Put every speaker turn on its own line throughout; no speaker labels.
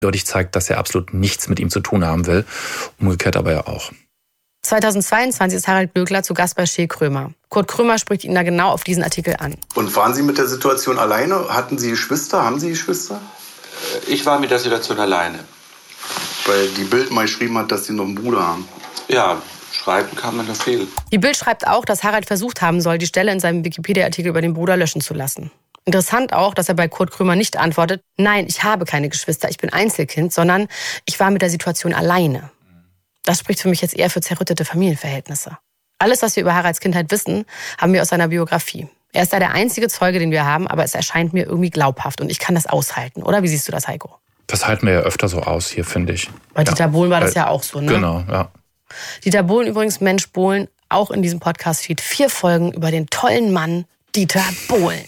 Deutlich zeigt, dass er absolut nichts mit ihm zu tun haben will. Umgekehrt aber ja auch.
2022 ist Harald Glöckler zu Gast bei Scheel Krömer. Kurt Krömer spricht ihn da genau auf diesen Artikel an.
Und waren Sie mit der Situation alleine? Hatten Sie Geschwister? Haben Sie Geschwister?
Ich war mit der Situation alleine.
Weil die Bild mal geschrieben hat, dass Sie noch einen Bruder haben.
Ja, schreiben kann man da viel.
Die Bild schreibt auch, dass Harald versucht haben soll, die Stelle in seinem Wikipedia-Artikel über den Bruder löschen zu lassen. Interessant auch, dass er bei Kurt Krömer nicht antwortet, nein, ich habe keine Geschwister, ich bin Einzelkind, sondern ich war mit der Situation alleine. Das spricht für mich jetzt eher für zerrüttete Familienverhältnisse. Alles, was wir über Haralds Kindheit wissen, haben wir aus seiner Biografie. Er ist da der einzige Zeuge, den wir haben, aber es erscheint mir irgendwie glaubhaft und ich kann das aushalten, oder? Wie siehst du das, Heiko?
Das halten wir ja öfter so aus hier, finde ich.
Bei Dieter Bohlen war das ja auch so, ne?
Genau, ja.
Dieter Bohlen übrigens, Mensch Bohlen, auch in diesem Podcast-Feed 4 Folgen über den tollen Mann Dieter Bohlen.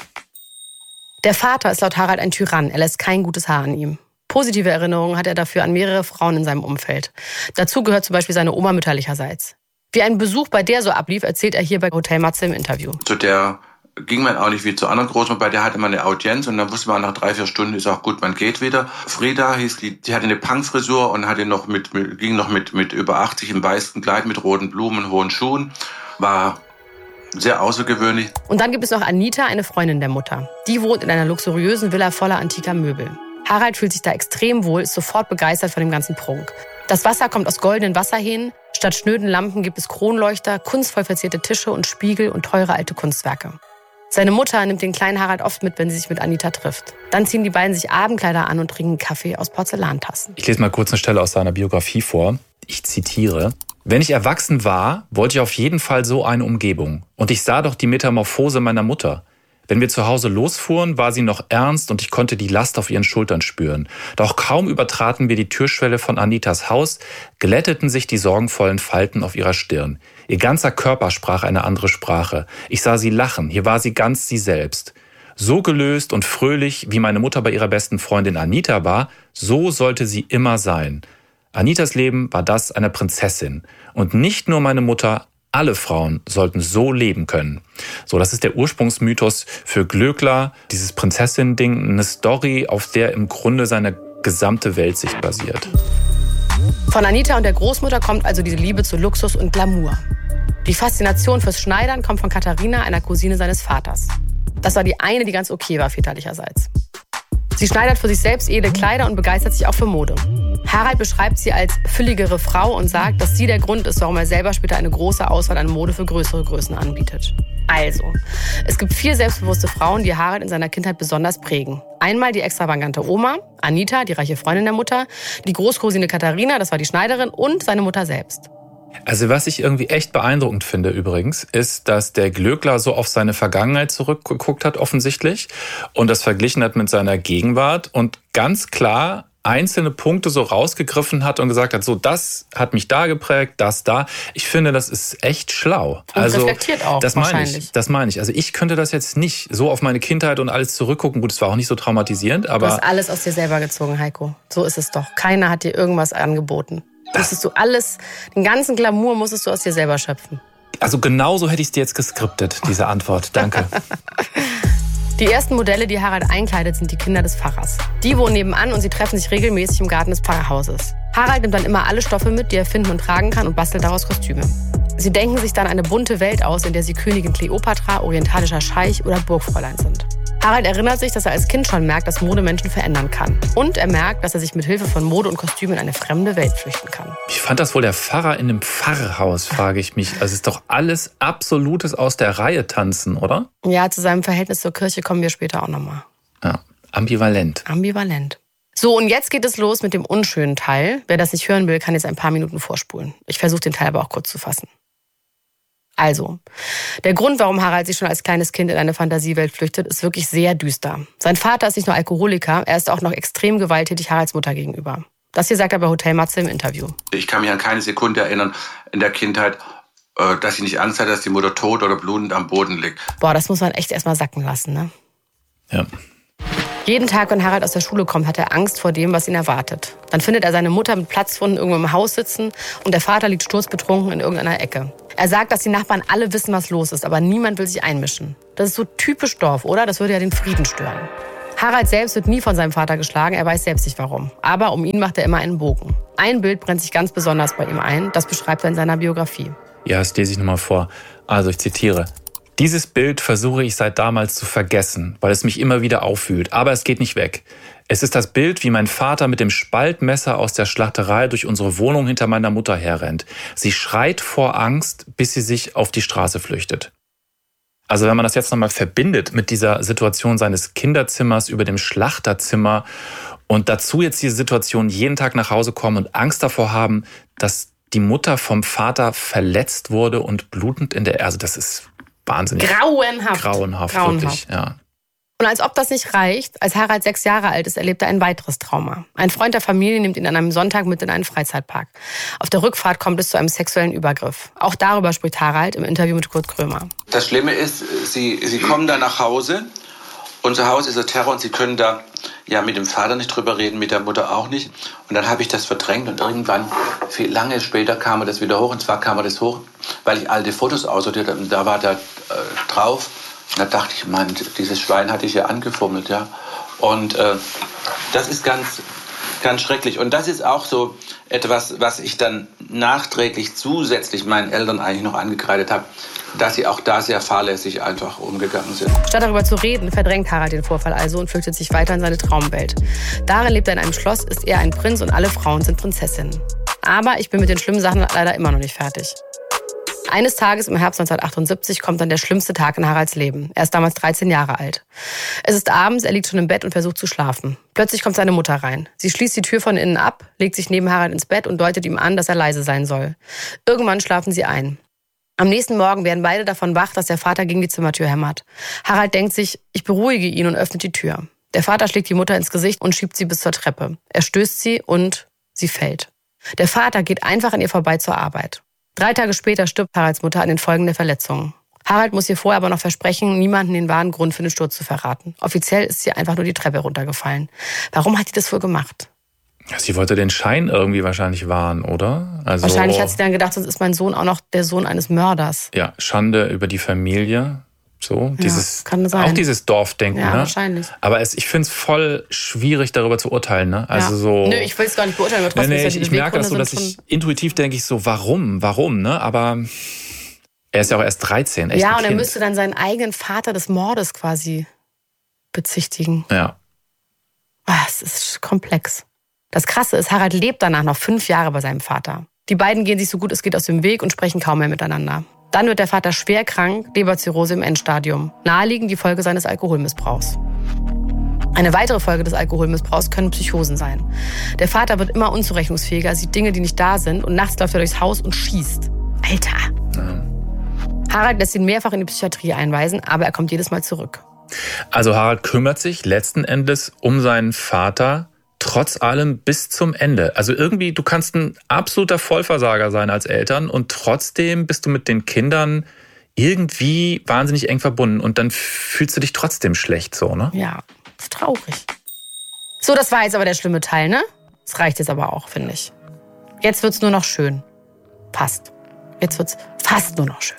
Der Vater ist laut Harald ein Tyrann, er lässt kein gutes Haar an ihm. Positive Erinnerungen hat er dafür an mehrere Frauen in seinem Umfeld. Dazu gehört zum Beispiel seine Oma mütterlicherseits. Wie ein Besuch bei der so ablief, erzählt er hier bei Hotel Matze im Interview.
Zu der ging man auch nicht wie zu anderen Großmutter, bei der hatte man eine Audienz und dann wusste man nach 3-4 Stunden, ist auch gut, man geht wieder. Frieda hieß die hatte eine Punkfrisur und hatte ging noch mit über 80 im weißen Kleid mit roten Blumen, hohen Schuhen, war sehr außergewöhnlich.
Und dann gibt es noch Anita, eine Freundin der Mutter. Die wohnt in einer luxuriösen Villa voller antiker Möbel. Harald fühlt sich da extrem wohl, ist sofort begeistert von dem ganzen Prunk. Das Wasser kommt aus goldenen Wasserhähnen. Statt schnöden Lampen gibt es Kronleuchter, kunstvoll verzierte Tische und Spiegel und teure alte Kunstwerke. Seine Mutter nimmt den kleinen Harald oft mit, wenn sie sich mit Anita trifft. Dann ziehen die beiden sich Abendkleider an und trinken Kaffee aus Porzellantassen.
Ich lese mal kurz eine Stelle aus seiner Biografie vor. Ich zitiere. Wenn ich erwachsen war, wollte ich auf jeden Fall so eine Umgebung. Und ich sah doch die Metamorphose meiner Mutter. Wenn wir zu Hause losfuhren, war sie noch ernst und ich konnte die Last auf ihren Schultern spüren. Doch kaum übertraten wir die Türschwelle von Anitas Haus, glätteten sich die sorgenvollen Falten auf ihrer Stirn. Ihr ganzer Körper sprach eine andere Sprache. Ich sah sie lachen, hier war sie ganz sie selbst. So gelöst und fröhlich, wie meine Mutter bei ihrer besten Freundin Anita war, so sollte sie immer sein. Anitas Leben war das einer Prinzessin. Und nicht nur meine Mutter, alle Frauen sollten so leben können. So, das ist der Ursprungsmythos für Glöckler, dieses Prinzessin-Ding, eine Story, auf der im Grunde seine gesamte Weltsicht basiert.
Von Anita und der Großmutter kommt also diese Liebe zu Luxus und Glamour. Die Faszination fürs Schneidern kommt von Katharina, einer Cousine seines Vaters. Das war die eine, die ganz okay war väterlicherseits. Sie schneidert für sich selbst edle Kleider und begeistert sich auch für Mode. Harald beschreibt sie als fülligere Frau und sagt, dass sie der Grund ist, warum er selber später eine große Auswahl an Mode für größere Größen anbietet. Also, es gibt 4 selbstbewusste Frauen, die Harald in seiner Kindheit besonders prägen. Einmal die extravagante Oma, Anita, die reiche Freundin der Mutter, die Großcousine Katharina, das war die Schneiderin, und seine Mutter selbst.
Also was ich irgendwie echt beeindruckend finde übrigens, ist, dass der Glöckler so auf seine Vergangenheit zurückgeguckt hat offensichtlich und das verglichen hat mit seiner Gegenwart und ganz klar einzelne Punkte so rausgegriffen hat und gesagt hat, so das hat mich da geprägt, das da. Ich finde, das ist echt schlau.
Und also reflektiert auch
das
wahrscheinlich.
Das meine ich. Also ich könnte das jetzt nicht so auf meine Kindheit und alles zurückgucken. Gut, es war auch nicht so traumatisierend, aber...
Du hast alles aus dir selber gezogen, Heiko. So ist es doch. Keiner hat dir irgendwas angeboten. Musstest du alles, den ganzen Glamour musstest du aus dir selber schöpfen.
Also genauso hätte ich es dir jetzt geskriptet, diese Antwort. Danke.
Die ersten Modelle, die Harald einkleidet, sind die Kinder des Pfarrers. Die wohnen nebenan und sie treffen sich regelmäßig im Garten des Pfarrhauses. Harald nimmt dann immer alle Stoffe mit, die er finden und tragen kann und bastelt daraus Kostüme. Sie denken sich dann eine bunte Welt aus, in der sie Königin Kleopatra, orientalischer Scheich oder Burgfräulein sind. Harald erinnert sich, dass er als Kind schon merkt, dass Mode Menschen verändern kann. Und er merkt, dass er sich mit Hilfe von Mode und Kostümen in eine fremde Welt flüchten kann.
Wie fand das wohl der Pfarrer in dem Pfarrhaus, frage ich mich. Also es ist doch alles Absolutes aus der Reihe tanzen, oder?
Ja, zu seinem Verhältnis zur Kirche kommen wir später auch nochmal.
Ja, ambivalent.
Ambivalent. So, und jetzt geht es los mit dem unschönen Teil. Wer das nicht hören will, kann jetzt ein paar Minuten vorspulen. Ich versuche den Teil aber auch kurz zu fassen. Also, der Grund, warum Harald sich schon als kleines Kind in eine Fantasiewelt flüchtet, ist wirklich sehr düster. Sein Vater ist nicht nur Alkoholiker, er ist auch noch extrem gewalttätig Haralds Mutter gegenüber. Das hier sagt er bei Hotel Matze im Interview.
Ich kann mich an keine Sekunde erinnern in der Kindheit, dass ich nicht Angst hatte, dass die Mutter tot oder blutend am Boden liegt.
Boah, das muss man echt erstmal sacken lassen, ne?
Ja.
Jeden Tag, wenn Harald aus der Schule kommt, hat er Angst vor dem, was ihn erwartet. Dann findet er seine Mutter mit Platzwunden irgendwo im Haus sitzen und der Vater liegt sturzbetrunken in irgendeiner Ecke. Er sagt, dass die Nachbarn alle wissen, was los ist, aber niemand will sich einmischen. Das ist so typisch Dorf, oder? Das würde ja den Frieden stören. Harald selbst wird nie von seinem Vater geschlagen, er weiß selbst nicht warum. Aber um ihn macht er immer einen Bogen. Ein Bild brennt sich ganz besonders bei ihm ein, das beschreibt er in seiner Biografie.
Ja, das lese ich nochmal vor. Also ich zitiere. Dieses Bild versuche ich seit damals zu vergessen, weil es mich immer wieder aufwühlt. Aber es geht nicht weg. Es ist das Bild, wie mein Vater mit dem Spaltmesser aus der Schlachterei durch unsere Wohnung hinter meiner Mutter herrennt. Sie schreit vor Angst, bis sie sich auf die Straße flüchtet. Also wenn man das jetzt nochmal verbindet mit dieser Situation seines Kinderzimmers über dem Schlachterzimmer und dazu jetzt diese Situation, jeden Tag nach Hause kommen und Angst davor haben, dass die Mutter vom Vater verletzt wurde und blutend also das ist wahnsinnig. Grauenhaft, wirklich, ja.
Und als ob das nicht reicht, als Harald 6 Jahre alt ist, erlebt er ein weiteres Trauma. Ein Freund der Familie nimmt ihn an einem Sonntag mit in einen Freizeitpark. Auf der Rückfahrt kommt es zu einem sexuellen Übergriff. Auch darüber spricht Harald im Interview mit Kurt Krömer.
Das Schlimme ist, sie kommen da nach Hause. Unser Haus ist ein Terror und sie können da mit dem Vater nicht drüber reden, mit der Mutter auch nicht. Und dann habe ich das verdrängt und irgendwann, viel lange später, kam das wieder hoch. Und zwar kam das hoch, weil ich alte Fotos aussortiert habe und da war da drauf. Und da dachte ich, Mann, dieses Schwein hatte ich ja angefummelt, ja. Und das ist ganz, ganz schrecklich. Und das ist auch so etwas, was ich dann nachträglich zusätzlich meinen Eltern eigentlich noch angekreidet habe, dass sie auch da sehr fahrlässig einfach umgegangen sind.
Statt darüber zu reden, verdrängt Harald den Vorfall also und flüchtet sich weiter in seine Traumwelt. Darin lebt er in einem Schloss, ist er ein Prinz und alle Frauen sind Prinzessinnen. Aber ich bin mit den schlimmen Sachen leider immer noch nicht fertig. Eines Tages im Herbst 1978 kommt dann der schlimmste Tag in Haralds Leben. Er ist damals 13 Jahre alt. Es ist abends, er liegt schon im Bett und versucht zu schlafen. Plötzlich kommt seine Mutter rein. Sie schließt die Tür von innen ab, legt sich neben Harald ins Bett und deutet ihm an, dass er leise sein soll. Irgendwann schlafen sie ein. Am nächsten Morgen werden beide davon wach, dass der Vater gegen die Zimmertür hämmert. Harald denkt sich, ich beruhige ihn und öffnet die Tür. Der Vater schlägt die Mutter ins Gesicht und schiebt sie bis zur Treppe. Er stößt sie und sie fällt. Der Vater geht einfach an ihr vorbei zur Arbeit. 3 Tage später stirbt Haralds Mutter an den Folgen der Verletzungen. Harald muss ihr vorher aber noch versprechen, niemanden den wahren Grund für den Sturz zu verraten. Offiziell ist sie einfach nur die Treppe runtergefallen. Warum hat sie das wohl gemacht?
Sie wollte den Schein irgendwie wahrscheinlich wahren, oder? Also,
wahrscheinlich hat sie dann gedacht, sonst ist mein Sohn auch noch der Sohn eines Mörders.
Ja, Schande über die Familie. So,
kann sein.
Auch dieses Dorfdenken,
ja,
ne?
Wahrscheinlich.
Aber ich finde es voll schwierig, darüber zu urteilen, ne? Also so.
Nö, ich will es gar nicht beurteilen, aber trotzdem
ich merke das so, dass ich intuitiv denke ich so, warum, ne? Aber er ist ja auch erst 13, echt.
Ja, und er müsste dann seinen eigenen Vater des Mordes quasi bezichtigen.
Ja.
Es ist komplex. Das Krasse ist, Harald lebt danach noch 5 Jahre bei seinem Vater. Die beiden gehen sich so gut es geht aus dem Weg und sprechen kaum mehr miteinander. Dann wird der Vater schwer krank, Leberzirrhose im Endstadium. Naheliegend die Folge seines Alkoholmissbrauchs. Eine weitere Folge des Alkoholmissbrauchs können Psychosen sein. Der Vater wird immer unzurechnungsfähiger, sieht Dinge, die nicht da sind und nachts läuft er durchs Haus und schießt. Alter! Ja. Harald lässt ihn mehrfach in die Psychiatrie einweisen, aber er kommt jedes Mal zurück.
Also Harald kümmert sich letzten Endes um seinen Vater, trotz allem bis zum Ende. Also irgendwie, du kannst ein absoluter Vollversager sein als Eltern und trotzdem bist du mit den Kindern irgendwie wahnsinnig eng verbunden und dann fühlst du dich trotzdem schlecht so, ne?
Ja, das ist traurig. So, das war jetzt aber der schlimme Teil, ne? Das reicht jetzt aber auch, finde ich. Jetzt wird's nur noch schön. Fast. Jetzt wird's fast nur noch schön.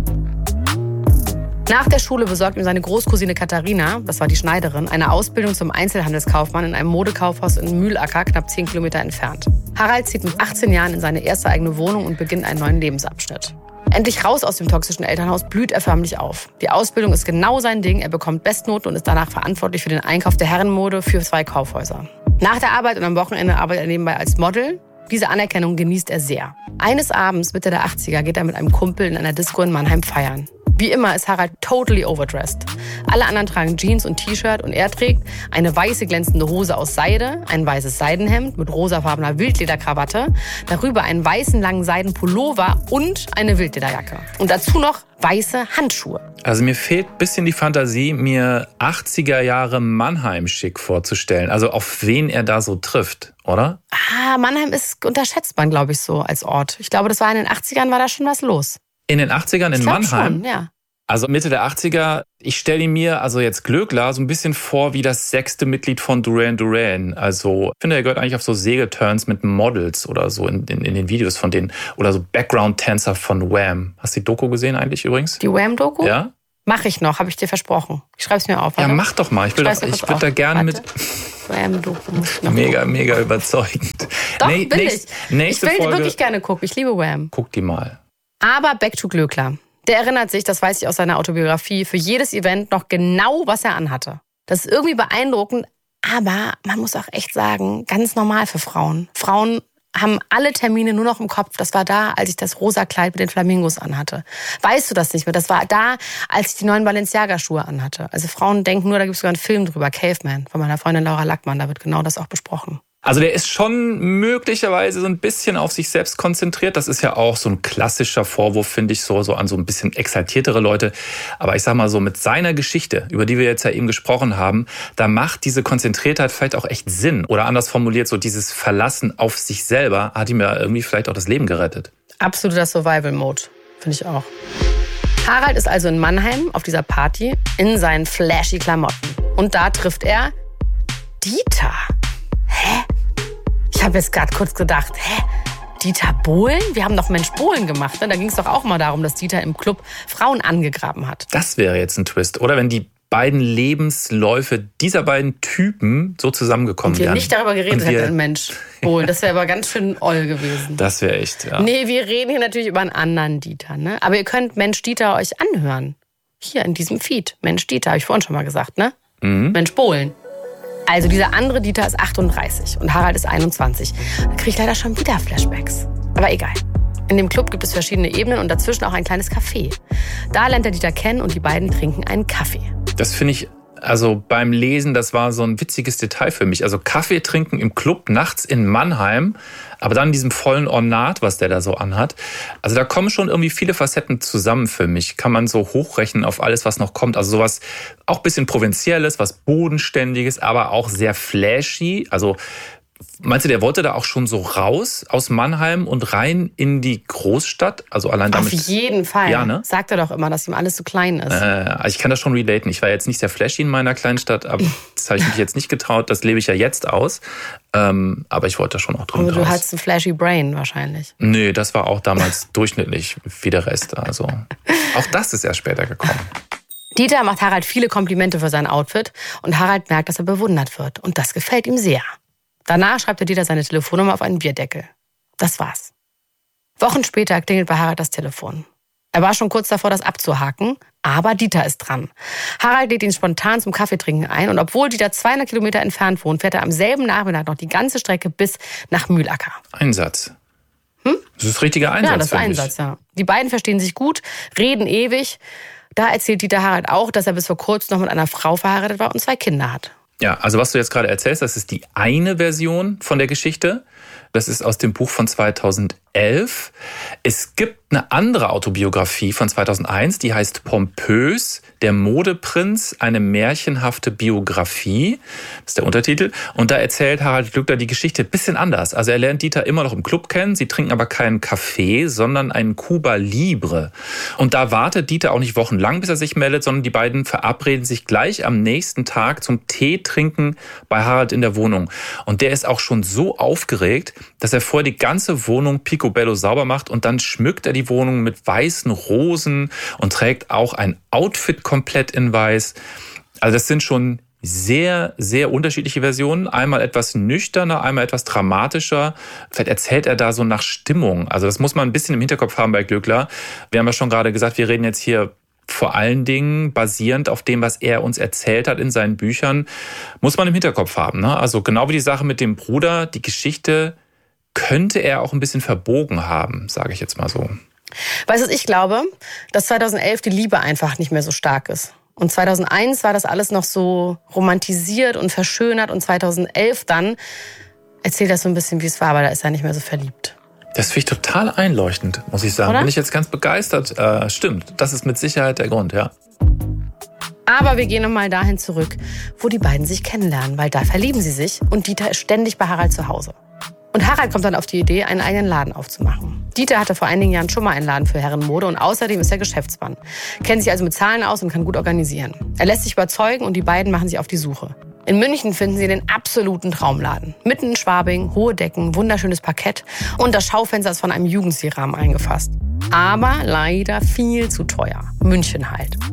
Nach der Schule besorgt ihm seine Großcousine Katharina, das war die Schneiderin, eine Ausbildung zum Einzelhandelskaufmann in einem Modekaufhaus in Mühlacker, knapp 10 Kilometer entfernt. Harald zieht mit 18 Jahren in seine erste eigene Wohnung und beginnt einen neuen Lebensabschnitt. Endlich raus aus dem toxischen Elternhaus blüht er förmlich auf. Die Ausbildung ist genau sein Ding, er bekommt Bestnoten und ist danach verantwortlich für den Einkauf der Herrenmode für 2 Kaufhäuser. Nach der Arbeit und am Wochenende arbeitet er nebenbei als Model. Diese Anerkennung genießt er sehr. Eines Abends, Mitte der 80er, geht er mit einem Kumpel in einer Disco in Mannheim feiern. Wie immer ist Harald totally overdressed. Alle anderen tragen Jeans und T-Shirt und er trägt eine weiße glänzende Hose aus Seide, ein weißes Seidenhemd mit rosafarbener Wildlederkrawatte, darüber einen weißen langen Seidenpullover und eine Wildlederjacke. Und dazu noch weiße Handschuhe.
Also mir fehlt ein bisschen die Fantasie, mir 80er Jahre Mannheim schick vorzustellen. Also auf wen er da so trifft, oder?
Mannheim ist unterschätzt man, glaube ich, so als Ort. Ich glaube, das war in den 80ern, war da schon was los.
In den 80ern in Mannheim?
Schon, ja.
Also Mitte der 80er, ich stelle mir, also jetzt Glöckler, so ein bisschen vor wie das 6. Mitglied von Duran Duran. Also ich finde, er gehört eigentlich auf so Segelturns mit Models oder so in den Videos von denen. Oder so Background-Tänzer von Wham. Hast du die Doku gesehen eigentlich übrigens?
Die Wham-Doku?
Ja.
Mach ich noch, habe ich dir versprochen. Ich schreib's mir auf.
Ja, mach doch mal. Ich würde da gerne mit...
Wham,
mega überzeugend.
Doch, will ich.
Nächste
ich will
Folge,
wirklich gerne gucken. Ich liebe Wham.
Guck die mal.
Aber back to Glöckler. Der erinnert sich, das weiß ich aus seiner Autobiografie, für jedes Event noch genau, was er anhatte. Das ist irgendwie beeindruckend, aber man muss auch echt sagen, ganz normal für Frauen. Frauen haben alle Termine nur noch im Kopf. Das war da, als ich das rosa Kleid mit den Flamingos anhatte. Weißt du das nicht mehr? Das war da, als ich die neuen Balenciaga-Schuhe anhatte. Also Frauen denken nur, da gibt es sogar einen Film drüber, Caveman, von meiner Freundin Laura Lackmann. Da wird genau das auch besprochen.
Also der ist schon möglicherweise so ein bisschen auf sich selbst konzentriert. Das ist ja auch so ein klassischer Vorwurf, finde ich, so an so ein bisschen exaltiertere Leute. Aber ich sag mal so, mit seiner Geschichte, über die wir jetzt ja eben gesprochen haben, da macht diese Konzentriertheit vielleicht auch echt Sinn. Oder anders formuliert, so dieses Verlassen auf sich selber hat ihm ja irgendwie vielleicht auch das Leben gerettet.
Absoluter Survival-Mode, finde ich auch. Harald ist also in Mannheim auf dieser Party in seinen flashy Klamotten. Und da trifft er Dieter. Hä? Ich habe jetzt gerade kurz gedacht, Dieter Bohlen? Wir haben doch Mensch Bohlen gemacht. Ne? Da ging es doch auch mal darum, dass Dieter im Club Frauen angegraben hat.
Das wäre jetzt ein Twist, oder? Wenn die beiden Lebensläufe dieser beiden Typen so zusammengekommen wären.
Und wir nicht darüber geredet hätten, Mensch Bohlen. Das wäre aber ganz schön oll gewesen.
Das wäre echt, ja.
Nee, wir reden hier natürlich über einen anderen Dieter. Ne? Aber ihr könnt Mensch Dieter euch anhören. Hier in diesem Feed. Mensch Dieter, habe ich vorhin schon mal gesagt, ne? Mhm. Mensch Bohlen. Also dieser andere Dieter ist 38 und Harald ist 21. Da kriege ich leider schon wieder Flashbacks. Aber egal. In dem Club gibt es verschiedene Ebenen und dazwischen auch ein kleines Café. Da lernt er Dieter kennen und die beiden trinken einen Kaffee.
Das finde ich, also beim Lesen, das war so ein witziges Detail für mich. Also Kaffee trinken im Club nachts in Mannheim, aber dann in diesem vollen Ornat, was der da so anhat. Also da kommen schon irgendwie viele Facetten zusammen für mich. Kann man so hochrechnen auf alles, was noch kommt. Also sowas auch ein bisschen Provinzielles, was Bodenständiges, aber auch sehr flashy. Also meinst du, der wollte da auch schon so raus aus Mannheim und rein in die Großstadt? Also allein damit.
Auf jeden Fall.
Ja, ne?
Sagt er doch immer, dass ihm alles zu klein ist.
Also ich kann das schon relaten. Ich war jetzt nicht sehr flashy in meiner kleinen Stadt, aber das habe ich mich jetzt nicht getraut. Das lebe ich ja jetzt aus. Aber ich wollte da schon auch drin raus.
Aber du hattest ein flashy Brain wahrscheinlich.
Nee, das war auch damals durchschnittlich wie der Rest. Also auch das ist erst später gekommen.
Dieter macht Harald viele Komplimente für sein Outfit und Harald merkt, dass er bewundert wird. Und das gefällt ihm sehr. Danach schreibt der Dieter seine Telefonnummer auf einen Bierdeckel. Das war's. Wochen später klingelt bei Harald das Telefon. Er war schon kurz davor, das abzuhaken, aber Dieter ist dran. Harald lädt ihn spontan zum Kaffeetrinken ein und obwohl Dieter 200 Kilometer entfernt wohnt, fährt er am selben Nachmittag noch die ganze Strecke bis nach Mühlacker.
Einsatz. Das ist richtiger Einsatz.
Ja, das ist Einsatz, ja. Die beiden verstehen sich gut, reden ewig. Da erzählt Dieter Harald auch, dass er bis vor kurzem noch mit einer Frau verheiratet war und 2 Kinder hat.
Ja, also was du jetzt gerade erzählst, das ist die eine Version von der Geschichte. Das ist aus dem Buch von 2011. Es gibt eine andere Autobiografie von 2001, die heißt Pompös, der Modeprinz, eine märchenhafte Biografie. Das ist der Untertitel. Und da erzählt Harald Glöckler die Geschichte ein bisschen anders. Also er lernt Dieter immer noch im Club kennen. Sie trinken aber keinen Kaffee, sondern einen Cuba Libre. Und da wartet Dieter auch nicht wochenlang, bis er sich meldet, sondern die beiden verabreden sich gleich am nächsten Tag zum Tee trinken bei Harald in der Wohnung. Und der ist auch schon so aufgeregt, dass er vorher die ganze Wohnung picobello sauber macht und dann schmückt er die Wohnung mit weißen Rosen und trägt auch ein Outfit komplett in weiß. Also das sind schon sehr, sehr unterschiedliche Versionen. Einmal etwas nüchterner, einmal etwas dramatischer. Vielleicht erzählt er da so nach Stimmung. Also das muss man ein bisschen im Hinterkopf haben bei Glöckler. Wir haben ja schon gerade gesagt, wir reden jetzt hier vor allen Dingen basierend auf dem, was er uns erzählt hat in seinen Büchern, muss man im Hinterkopf haben. Ne? Also genau wie die Sache mit dem Bruder, die Geschichte könnte er auch ein bisschen verbogen haben, sage ich jetzt mal so.
Weißt du, ich glaube, dass 2011 die Liebe einfach nicht mehr so stark ist. Und 2001 war das alles noch so romantisiert und verschönert. Und 2011 dann erzählt er so ein bisschen, wie es war, aber da ist er nicht mehr so verliebt.
Das finde ich total einleuchtend, muss ich sagen.
Oder?
Bin ich jetzt ganz begeistert. Stimmt, das ist mit Sicherheit der Grund, ja.
Aber wir gehen nochmal dahin zurück, wo die beiden sich kennenlernen, weil da verlieben sie sich und Dieter ist ständig bei Harald zu Hause. Und Harald kommt dann auf die Idee, einen eigenen Laden aufzumachen. Dieter hatte vor einigen Jahren schon mal einen Laden für Herrenmode und außerdem ist er Geschäftsmann. Kennt sich also mit Zahlen aus und kann gut organisieren. Er lässt sich überzeugen und die beiden machen sich auf die Suche. In München finden sie den absoluten Traumladen. Mitten in Schwabing, hohe Decken, wunderschönes Parkett und das Schaufenster ist von einem Jugendstilrahmen eingefasst. Aber leider viel zu teuer. München halt.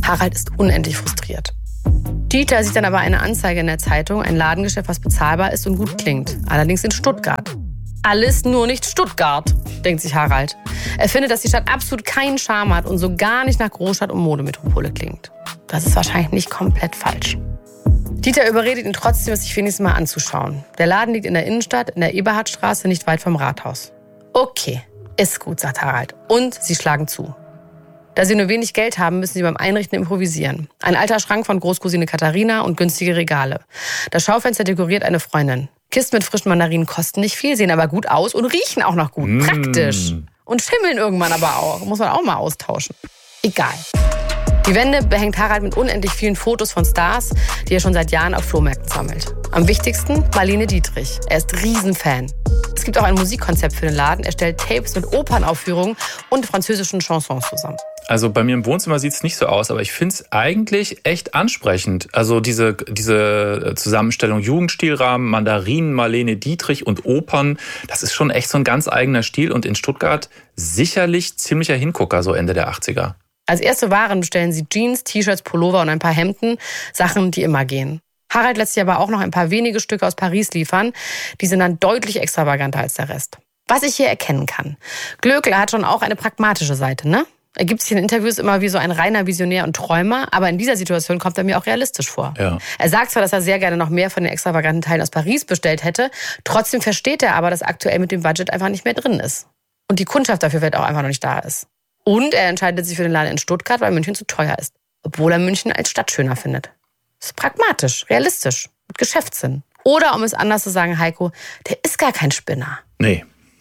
Harald ist unendlich frustriert. Dieter sieht dann aber eine Anzeige in der Zeitung, ein Ladengeschäft, was bezahlbar ist und gut klingt. Allerdings in Stuttgart. Alles nur nicht Stuttgart, denkt sich Harald. Er findet, dass die Stadt absolut keinen Charme hat und so gar nicht nach Großstadt und Modemetropole klingt. Das ist wahrscheinlich nicht komplett falsch. Dieter überredet ihn trotzdem, es sich wenigstens mal anzuschauen. Der Laden liegt in der Innenstadt, in der Eberhardstraße, nicht weit vom Rathaus. Okay, ist gut, sagt Harald. Und sie schlagen zu. Da sie nur wenig Geld haben, müssen sie beim Einrichten improvisieren. Ein alter Schrank von Großcousine Katharina und günstige Regale. Das Schaufenster dekoriert eine Freundin. Kisten mit frischen Mandarinen kosten nicht viel, sehen aber gut aus und riechen auch noch gut. Praktisch. Und schimmeln irgendwann aber auch. Muss man auch mal austauschen. Egal. Die Wände behängt Harald mit unendlich vielen Fotos von Stars, die er schon seit Jahren auf Flohmärkten sammelt. Am wichtigsten Marlene Dietrich. Er ist Riesenfan. Es gibt auch ein Musikkonzept für den Laden. Er stellt Tapes mit Opernaufführungen und französischen Chansons zusammen.
Also bei mir im Wohnzimmer sieht es nicht so aus, aber ich finde es eigentlich echt ansprechend. Also diese Zusammenstellung Jugendstilrahmen, Mandarinen, Marlene Dietrich und Opern, das ist schon echt so ein ganz eigener Stil und in Stuttgart sicherlich ziemlicher Hingucker, so Ende der 80er.
Als erste Waren bestellen sie Jeans, T-Shirts, Pullover und ein paar Hemden, Sachen, die immer gehen. Harald lässt sich aber auch noch ein paar wenige Stücke aus Paris liefern. Die sind dann deutlich extravaganter als der Rest. Was ich hier erkennen kann. Glöckler hat schon auch eine pragmatische Seite, ne? Er gibt sich in Interviews immer wie so ein reiner Visionär und Träumer, aber in dieser Situation kommt er mir auch realistisch vor.
Ja.
Er sagt zwar, dass er sehr gerne noch mehr von den extravaganten Teilen aus Paris bestellt hätte, trotzdem versteht er aber, dass aktuell mit dem Budget einfach nicht mehr drin ist. Und die Kundschaft dafür vielleicht auch einfach noch nicht da ist. Und er entscheidet sich für den Laden in Stuttgart, weil München zu teuer ist. Obwohl er München als Stadt schöner findet. Das ist pragmatisch, realistisch, mit Geschäftssinn. Oder um es anders zu sagen, Heiko, der ist gar kein Spinner.
Nee.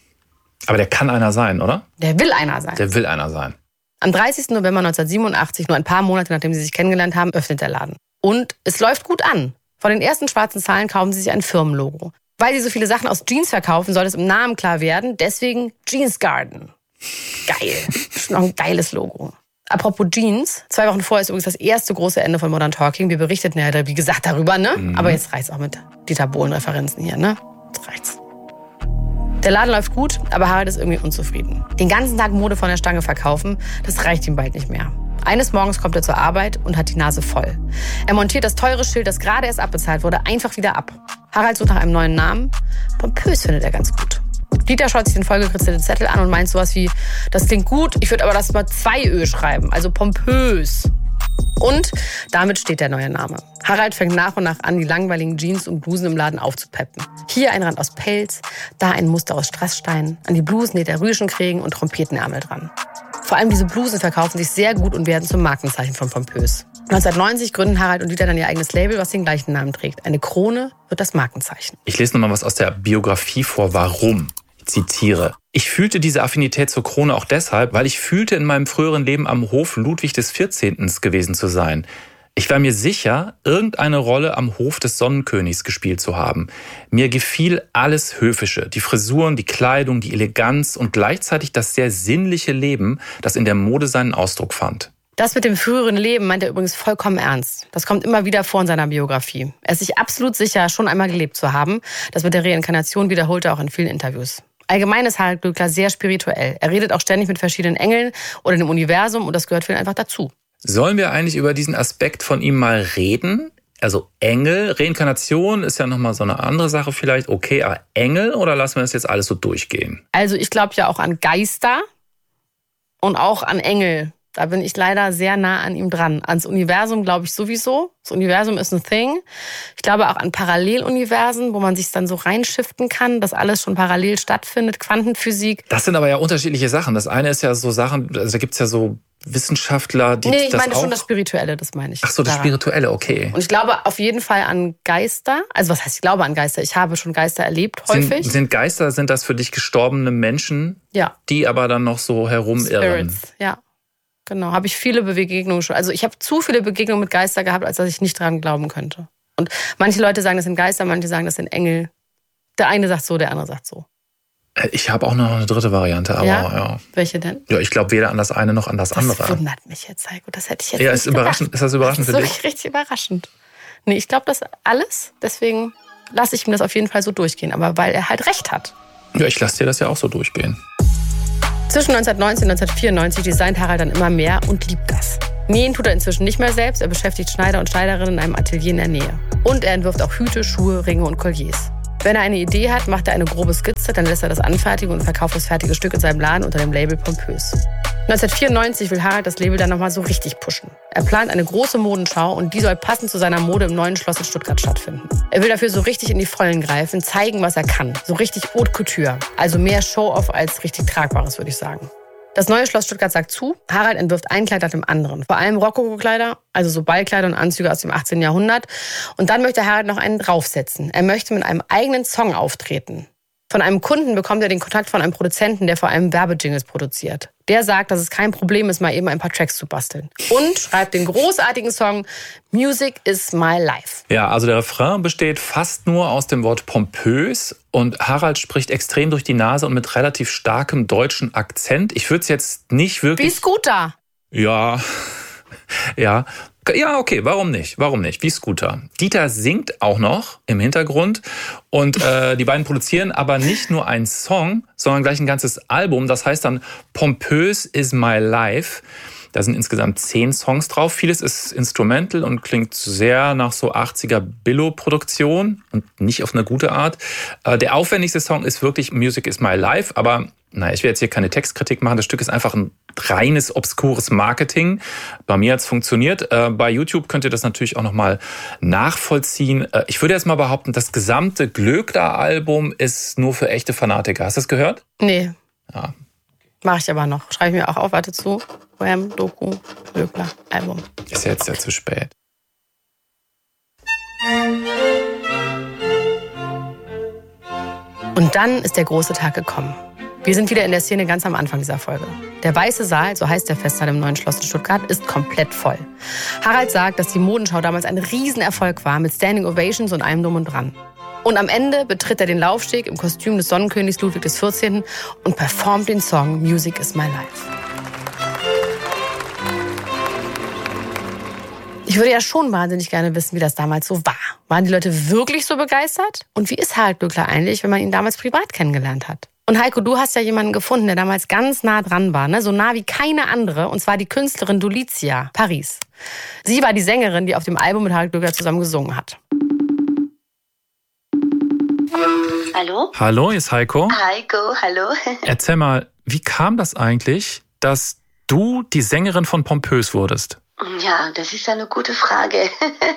Aber der kann einer sein, oder?
Der will einer sein.
Der will einer sein.
Am 30. November 1987, nur ein paar Monate nachdem sie sich kennengelernt haben, öffnet der Laden. Und es läuft gut an. Von den ersten schwarzen Zahlen kaufen sie sich ein Firmenlogo. Weil sie so viele Sachen aus Jeans verkaufen, soll es im Namen klar werden. Deswegen Jeans Garden. Geil. Schon noch ein geiles Logo. Apropos Jeans. 2 Wochen vorher ist übrigens das erste große Ende von Modern Talking. Wir berichteten ja, wie gesagt, darüber, ne? Aber jetzt reicht's auch mit Dieter Bohlen-Referenzen hier, ne? Jetzt reicht's. Der Laden läuft gut, aber Harald ist irgendwie unzufrieden. Den ganzen Tag Mode von der Stange verkaufen, das reicht ihm bald nicht mehr. Eines Morgens kommt er zur Arbeit und hat die Nase voll. Er montiert das teure Schild, das gerade erst abbezahlt wurde, einfach wieder ab. Harald sucht nach einem neuen Namen. Pompös findet er ganz gut. Dieter schaut sich den vollgekritzelten Zettel an und meint sowas wie, das klingt gut, ich würde aber das mal 2 Ö schreiben, also pompös. Und damit steht der neue Name. Harald fängt nach und nach an, die langweiligen Jeans und Blusen im Laden aufzupeppen. Hier ein Rand aus Pelz, da ein Muster aus Strassstein. An die Blusen näht er Rüschenkrägen und Trompetenärmel dran. Vor allem diese Blusen verkaufen sich sehr gut und werden zum Markenzeichen von Pompös. 1990 gründen Harald und Dieter dann ihr eigenes Label, was den gleichen Namen trägt. Eine Krone wird das Markenzeichen.
Ich lese noch mal was aus der Biografie vor, warum. Ich zitiere. Ich fühlte diese Affinität zur Krone auch deshalb, weil ich fühlte, in meinem früheren Leben am Hof Ludwig XIV. Gewesen zu sein. Ich war mir sicher, irgendeine Rolle am Hof des Sonnenkönigs gespielt zu haben. Mir gefiel alles Höfische, die Frisuren, die Kleidung, die Eleganz und gleichzeitig das sehr sinnliche Leben, das in der Mode seinen Ausdruck fand.
Das mit dem früheren Leben meint er übrigens vollkommen ernst. Das kommt immer wieder vor in seiner Biografie. Er ist sich absolut sicher, schon einmal gelebt zu haben. Das mit der Reinkarnation wiederholt er auch in vielen Interviews. Allgemein ist Harald Glöckler sehr spirituell. Er redet auch ständig mit verschiedenen Engeln oder dem Universum und das gehört für ihn einfach dazu.
Sollen wir eigentlich über diesen Aspekt von ihm mal reden? Also Engel, Reinkarnation ist ja nochmal so eine andere Sache vielleicht. Okay, aber Engel oder lassen wir das jetzt alles so durchgehen?
Also ich glaube ja auch an Geister und auch an Engel. Da bin ich leider sehr nah an ihm dran. Ans Universum glaube ich sowieso. Das Universum ist ein Thing. Ich glaube auch an Paralleluniversen, wo man sich dann so reinschiften kann, dass alles schon parallel stattfindet. Quantenphysik.
Das sind aber ja unterschiedliche Sachen. Das eine ist ja so Sachen, also da gibt's ja so Wissenschaftler, die das auch...
Nee, ich meine schon das Spirituelle, das meine ich.
Ach so, das Spirituelle, okay.
Und ich glaube auf jeden Fall an Geister. Also was heißt, ich glaube an Geister? Ich habe schon Geister erlebt, häufig.
Sind Geister, sind das für dich gestorbene Menschen,
ja,
die aber dann noch so herumirren?
Spirits, ja. Genau, habe ich viele Begegnungen schon. Also ich habe zu viele Begegnungen mit Geistern gehabt, als dass ich nicht dran glauben könnte. Und manche Leute sagen, das sind Geister, manche sagen, das sind Engel. Der eine sagt so, der andere sagt so.
Ich habe auch noch eine dritte Variante, aber ja.
Welche denn?
Ja, ich glaube weder an das eine noch an das andere.
Das wundert mich jetzt, Heiko. Das hätte ich jetzt
nicht
ist
überraschend. Ist das überraschend für dich?
Das ist wirklich richtig überraschend. Nee, ich glaube das alles. Deswegen lasse ich ihm das auf jeden Fall so durchgehen. Aber weil er halt recht hat.
Ja, ich lasse dir das ja auch so durchgehen.
Zwischen 1990 und 1994 designt Harald dann immer mehr und liebt das. Nähen tut er inzwischen nicht mehr selbst, er beschäftigt Schneider und Schneiderinnen in einem Atelier in der Nähe. Und er entwirft auch Hüte, Schuhe, Ringe und Colliers. Wenn er eine Idee hat, macht er eine grobe Skizze, dann lässt er das anfertigen und verkauft das fertige Stück in seinem Laden unter dem Label Pompös. 1994 will Harald das Label dann nochmal so richtig pushen. Er plant eine große Modenschau und die soll passend zu seiner Mode im Neuen Schloss in Stuttgart stattfinden. Er will dafür so richtig in die Vollen greifen, zeigen, was er kann. So richtig Haute Couture. Also mehr Show-off als richtig Tragbares, würde ich sagen. Das Neue Schloss Stuttgart sagt zu, Harald entwirft ein Kleid nach dem anderen. Vor allem Rokoko-Kleider, also so Ballkleider und Anzüge aus dem 18. Jahrhundert. Und dann möchte Harald noch einen draufsetzen. Er möchte mit einem eigenen Song auftreten. Von einem Kunden bekommt er den Kontakt von einem Produzenten, der vor allem Werbejingles produziert. Der sagt, dass es kein Problem ist, mal eben ein paar Tracks zu basteln. Und schreibt den großartigen Song Music is my life.
Ja, also der Refrain besteht fast nur aus dem Wort pompös und Harald spricht extrem durch die Nase und mit relativ starkem deutschen Akzent. Ich würde es jetzt nicht wirklich...
Wie Scooter.
Ja, okay, warum nicht? Wie Scooter. Dieter singt auch noch im Hintergrund und die beiden produzieren aber nicht nur einen Song, sondern gleich ein ganzes Album. Das heißt dann Pompös is my life. Da sind insgesamt 10 Songs drauf. Vieles ist instrumental und klingt sehr nach so 80er Billo-Produktion und nicht auf eine gute Art. Der aufwendigste Song ist wirklich Music is my life, aber ich will jetzt hier keine Textkritik machen. Das Stück ist einfach ein reines, obskures Marketing. Bei mir hat es funktioniert. Bei YouTube könnt ihr das natürlich auch nochmal nachvollziehen. Ich würde jetzt mal behaupten, das gesamte Glöckler-Album ist nur für echte Fanatiker. Hast du das gehört?
Nee.
Ja.
Mache ich aber noch. Schreibe ich mir auch auf. Warte zu. Wham, Doku, Glöckler, Album.
Ist jetzt ja zu spät.
Und dann ist der große Tag gekommen. Wir sind wieder in der Szene ganz am Anfang dieser Folge. Der Weiße Saal, so heißt der Festsaal im Neuen Schloss in Stuttgart, ist komplett voll. Harald sagt, dass die Modenschau damals ein Riesenerfolg war mit Standing Ovations und allem drum und dran. Und am Ende betritt er den Laufsteg im Kostüm des Sonnenkönigs Ludwig XIV. Und performt den Song Music is my life. Ich würde ja schon wahnsinnig gerne wissen, wie das damals so war. Waren die Leute wirklich so begeistert? Und wie ist Harald Glöckler eigentlich, wenn man ihn damals privat kennengelernt hat? Und Heiko, du hast ja jemanden gefunden, der damals ganz nah dran war, ne? So nah wie keine andere, und zwar die Künstlerin Dulizia, Paris. Sie war die Sängerin, die auf dem Album mit Harald Glöckler zusammen gesungen hat.
Hallo?
Hallo, hier ist Heiko.
Heiko, hallo.
Erzähl mal, wie kam das eigentlich, dass du die Sängerin von Pompös wurdest?
Ja, das ist eine gute Frage.